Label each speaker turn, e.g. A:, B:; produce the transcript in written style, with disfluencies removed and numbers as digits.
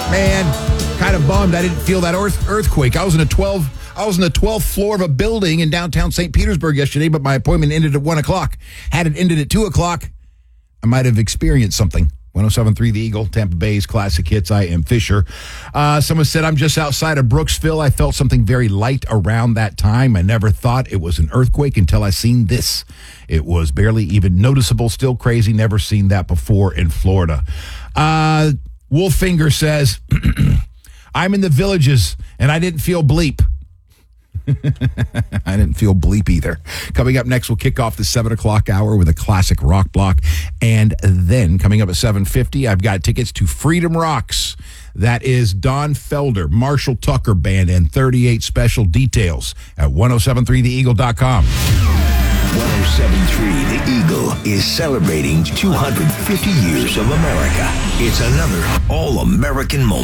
A: Man, kind of bummed I didn't feel that earthquake. I was in the 12th floor of a building in downtown St. Petersburg yesterday, but my appointment ended at 1 o'clock. Had it ended at 2 o'clock, I might have experienced something. 107.3 The Eagle, Tampa Bay's classic hits. I am Fisher. Someone said, I'm just outside of Brooksville. I felt something very light around that time. I never thought it was an earthquake until I seen this. It was barely even noticeable. Still crazy. Never seen that before in Florida. Wolffinger says, I'm in the Villages, and I didn't feel bleep. I didn't feel bleep either. Coming up next, we'll kick off the 7 o'clock hour with a classic rock block. And then coming up at 7:50, I've got tickets to Freedom Rocks. That is Don Felder, Marshall Tucker Band, and 38 special details at 1073theeagle.com.
B: 1073 The Eagle is celebrating 250 years of America. It's another all-American moment.